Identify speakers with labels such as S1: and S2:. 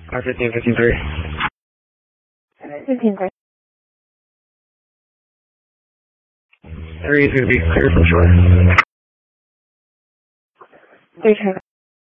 S1: R15, 15-3.
S2: 15-3.
S1: 3 is going to be clear from shore.
S2: 3 traffic.